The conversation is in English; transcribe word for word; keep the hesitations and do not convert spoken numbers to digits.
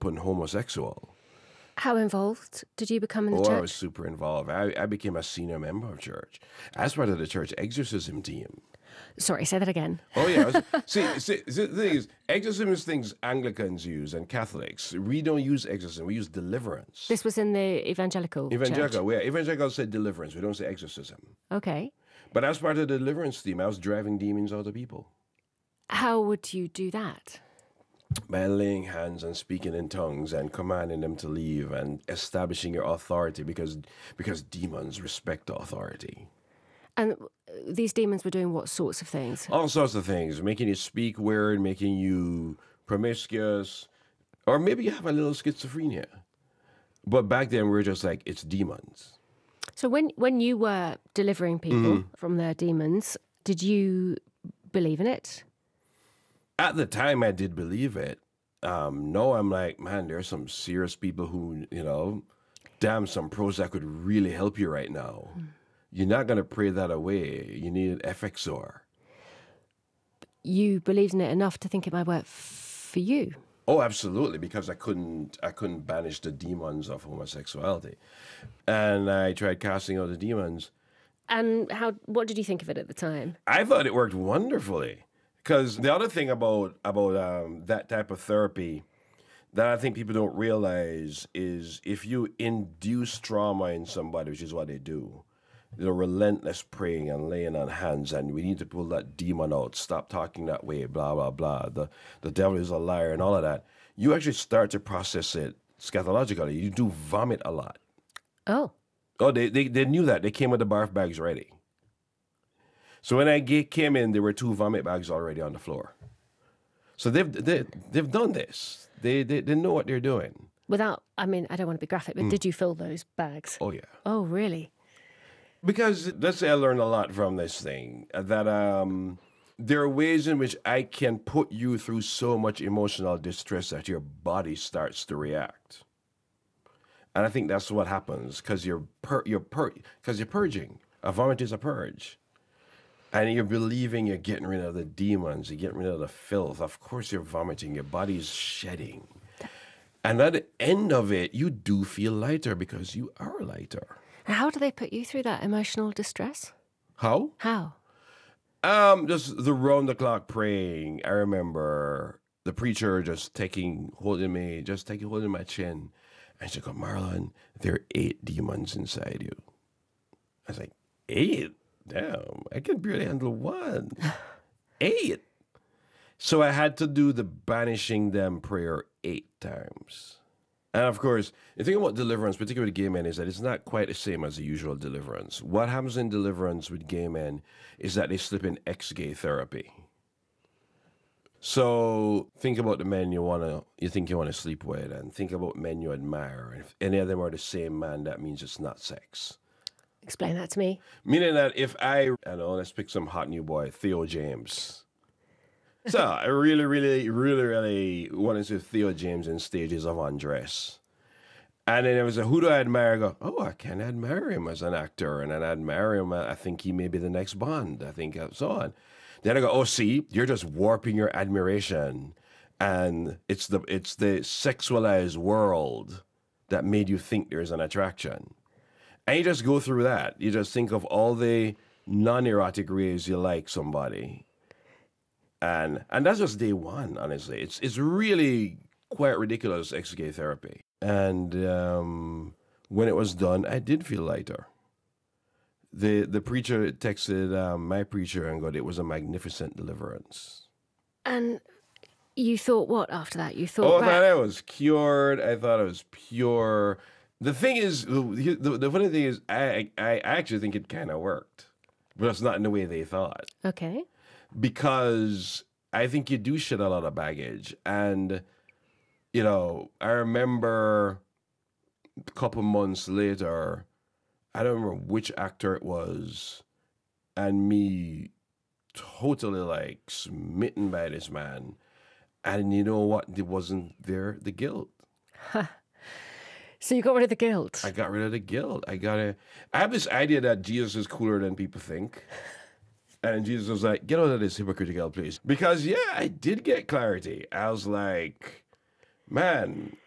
open homosexual. How involved did you become in the oh, church? I was super involved. I, I became a senior member of church as part of the church exorcism team. Sorry, say that again. Oh, yeah. Was, see, see, see, the thing is, exorcism is things Anglicans use and Catholics. We don't use exorcism. We use deliverance. This was in the evangelical Evangelical, church? yeah. Evangelical said deliverance. We don't say exorcism. Okay. But as part of the deliverance team, I was driving demons out of people. How would you do that? By laying hands and speaking in tongues and commanding them to leave and establishing your authority because because demons respect authority. And these demons were doing what sorts of things? All sorts of things, making you speak weird, making you promiscuous, or maybe you have a little schizophrenia. But back then we were just like, it's demons. So when, when you were delivering people mm-hmm. from their demons, did you believe in it? At the time, I did believe it. Um, no, I'm like, man, there's some serious people who, you know, damn, some Prozac could really help you right now. Mm. You're not going to pray that away. You need an F X R. You believed in it enough to think it might work f- for you? Oh, absolutely, because I couldn't I couldn't banish the demons of homosexuality. And I tried casting out the demons. And how? What did you think of it at the time? I thought it worked wonderfully. Because the other thing about about um, that type of therapy that I think people don't realize is if you induce trauma in somebody, which is what they do, the relentless praying and laying on hands, and we need to pull that demon out, stop talking that way, blah, blah, blah, the, the devil is a liar and all of that, you actually start to process it scatologically. You do vomit a lot. Oh. Oh, they, they, they knew that. They came with the barf bags ready. So when I get, came in, there were two vomit bags already on the floor. So they've they, they've done this. They, they they know what they're doing. Without, I mean, I don't want to be graphic, but mm. did you fill those bags? Oh, yeah. Oh, really? Because let's say I learned a lot from this thing, that um, there are ways in which I can put you through so much emotional distress that your body starts to react. And I think that's what happens because you're pur- you're pur- because you're purging. A vomit is a purge. And you're believing you're getting rid of the demons, you're getting rid of the filth. Of course you're vomiting, your body's shedding. And at the end of it, you do feel lighter because you are lighter. How do they put you through that emotional distress? How? How? Um, just the round-the-clock praying. I remember the preacher just taking, holding me, just taking, holding my chin. And she go, Marlon, there are eight demons inside you. I was like, eight? Damn, I can barely handle one. Eight. So I had to do the banishing them prayer eight times. And of course, the thing about deliverance, particularly with gay men, is that it's not quite the same as the usual deliverance. What happens in deliverance with gay men is that they slip in ex-gay therapy. So think about the men you wanna, you think you want to sleep with, and think about men you admire. And if any of them are the same man, that means it's not sex. Explain that to me. Meaning that if I, I know, let's pick some hot new boy, Theo James. So I really, really, really, really wanted to see Theo James in Stages of Undress. And then it was a, who do I admire? I go, oh, I can admire him as an actor. And then I admire him. I think he may be the next Bond. I think so on. Then I go, oh, see, you're just warping your admiration. And it's the it's the sexualized world that made you think there's an attraction. And you just go through that. You just think of all the non-erotic ways you like somebody. And and that's just day one, honestly. It's it's really quite ridiculous, ex-gay therapy. And um, when it was done, I did feel lighter. The the preacher texted um, my preacher and got, it was a magnificent deliverance. And you thought what after that? You thought, oh, I back- thought I was cured. I thought I was pure. The thing is, the, the, the funny thing is, I I actually think it kind of worked, but it's not in the way they thought. Okay. Because I think you do shed a lot of baggage. And, you know, I remember a couple months later, I don't remember which actor it was, and me totally like smitten by this man. And you know what? There wasn't there the guilt. So you got rid of the guilt? I got rid of the guilt. I got to, I have this idea that Jesus is cooler than people think. And Jesus was like, get out of this hypocritical place. Because, yeah, I did get clarity. I was like, man,